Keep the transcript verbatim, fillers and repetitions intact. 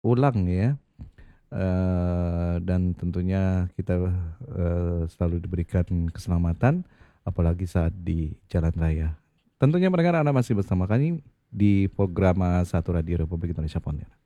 ulang ya, eee, dan tentunya kita, eee, selalu diberikan keselamatan, apalagi saat di jalan raya. Tentunya pendengar Anda masih bersama kami di program, eee, Satu Radio Republik Indonesia Pontianak.